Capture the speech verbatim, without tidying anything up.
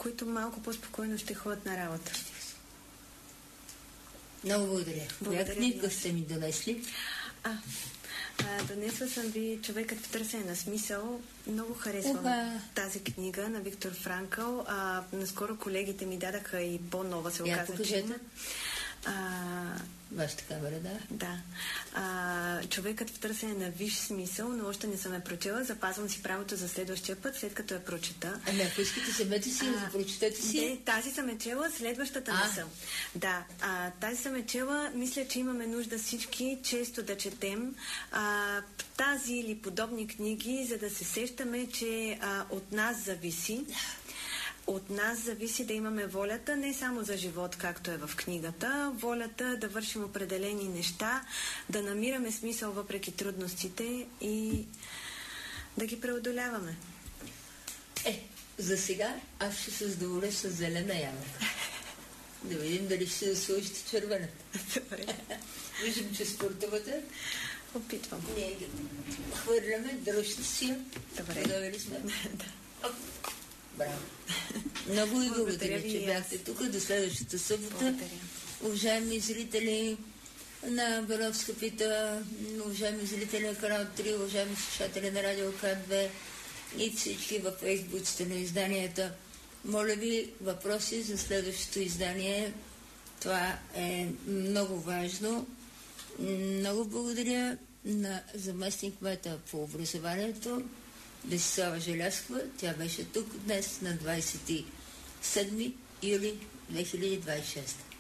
които малко по-спокойно ще ходят на работа. Много благодаря. Коя книга сте ми донесли? А, а, донесла съм ви "Човекът в търсене на смисъл". Много харесвам Уха. тази книга на Виктор Франкъл. А, наскоро колегите ми дадаха и по-нова, се Я оказа, че има. А, Вашата камера, да? Да. А, "Човекът в търсене на висш смисъл", но още не съм я прочела. Запазвам си правото за следващия път, след като я прочета. Ами, ако искате, вземете си, а, прочетете си. Не, тази съм е чела, следващата а? не съм. Да, а, тази съм е чела. Мисля, че имаме нужда всички често да четем а, тази или подобни книги, за да се сещаме, че а, от нас зависи. От нас зависи да имаме волята не само за живот, както е в книгата, волята да вършим определени неща, да намираме смисъл въпреки трудностите и да ги преодоляваме. Е, за сега аз ще се задоволя с зелена яма. Да видим дали ще се сложите червената. Добре. Виждам, че спортувате. Опитвам. Ние ги хвърляме, дръжте си. Добре. Готови ли сме? Да. Браво. Много ви благодаря, че бяхте тук. До следващата събота. Благодаря. Уважаеми зрители на Беловска пита, уважаеми зрители на канал три, уважаеми слушатели на радио К две и всички във фейсбуците на изданията. Моля ви, въпроси за следващото издание. Това е много важно. Много благодаря на заместник-кмета по образованието Десислава Желязкова. Тя беше тук днес на двадесет и седми юли две хиляди двадесет и шеста.